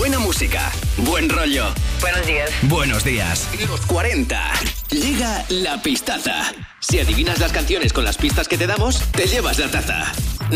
Buena música, buen rollo. Buenos días. Buenos días. Los 40. Llega la pistaza. Si adivinas las canciones con las pistas que te damos, te llevas la taza.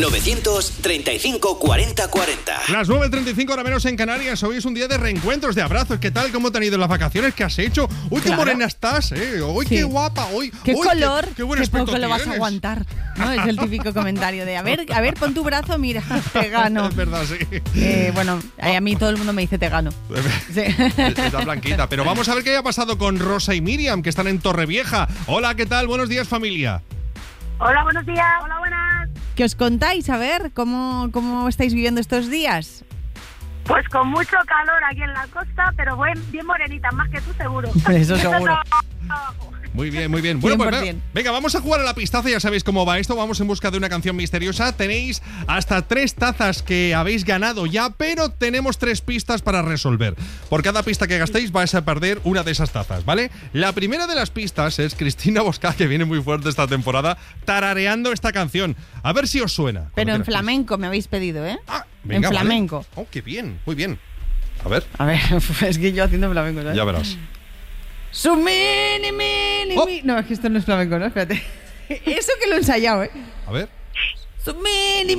935 40 40. Las 9:35 hora menos en Canarias. Hoy es un día de reencuentros, de abrazos. ¿Qué tal? ¿Cómo te han ido las vacaciones? ¿Qué has hecho? Uy, qué morena estás, Uy, Sí. qué guapa. Uy, qué uy, color, qué buen qué aspecto poco lo vas a tienes. aguantar, ¿no? Es el típico comentario de, a ver, pon tu brazo, mira, te gano. Es verdad, sí. Bueno, a mí todo el mundo me dice te gano. Sí. Está blanquita. Pero vamos a ver qué ha pasado con Rosa y Miriam, que están en Torrevieja. Hola, ¿qué tal? Buenos días, familia. Hola, buenos días. Hola, buenas. ¿Qué os contáis? A ver, ¿cómo estáis viviendo estos días? Pues con mucho calor aquí en la costa, pero bien morenita, más que tú seguro. Eso seguro. Muy bien, muy bien. Bueno, pues 100%. venga, vamos a jugar a la pistaza. Ya sabéis cómo va esto. Vamos en busca de una canción misteriosa. Tenéis hasta 3 tazas que habéis ganado ya, pero tenemos 3 pistas para resolver. Por cada pista que gastéis vais a perder una de esas tazas, ¿vale? La primera de las pistas es Cristina Bosca, que viene muy fuerte esta temporada, tarareando esta canción. A ver si os suena. Pero en flamenco me habéis pedido, ¿eh? Ah, venga, en vale. flamenco. Oh, qué bien, muy bien. A ver, Es que yo haciendo flamenco, ¿sabes? ya verás. Su mini, Oh. No, es que esto no es flamenco, ¿no? Espérate. Eso que lo he ensayado, ¿eh? A ver. Su mini,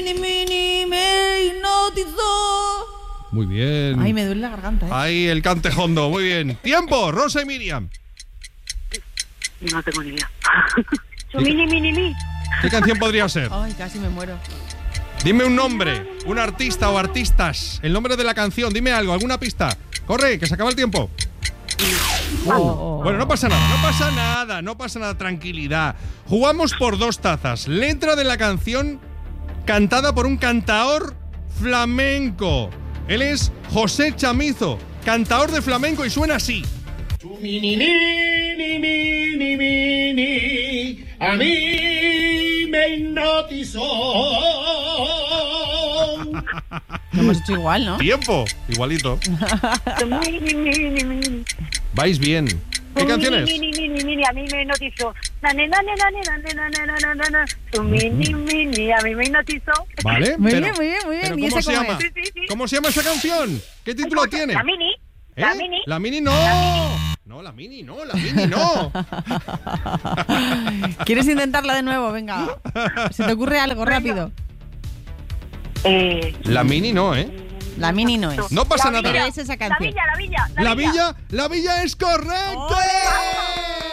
me hipnotizó. Muy bien. Ay, me duele la garganta, ¿eh? Ahí el cantejondo, muy bien. Tiempo, Rosa y Miriam. No tengo ni idea. Su mini. ¿Qué canción podría ser? Ay, casi me muero. Dime un nombre, un artista o artistas. El nombre de la canción, dime algo, alguna pista. Corre, que se acaba el tiempo. Bueno, no pasa nada, tranquilidad. Jugamos por 2 tazas. Letra de la canción cantada por un cantaor flamenco. Él es José Chamizo, cantaor de flamenco, y suena así. Tu mini, a mí me hipnotizó. Lo hemos hecho igual, ¿no? Tiempo, igualito. Su mini. Vais bien. ¿Qué canción es? Mini, a mí me hipnotizó. Su mini, a mí me hipnotizó. Vale, Muy pero- bien, muy bien, muy bien. pero ¿Y ¿cómo ese se cómo llama? es? Sí. ¿Cómo se llama esa canción? ¿Qué título tiene? La mini. ¿Eh? La mini. La mini no. No, la mini no. ¿Quieres intentarla de nuevo? Venga. ¿Se te ocurre algo rápido? La mini no, ¿eh? La mini no es. No pasa La nada. Pero es esa canción. La villa. La villa es correcto.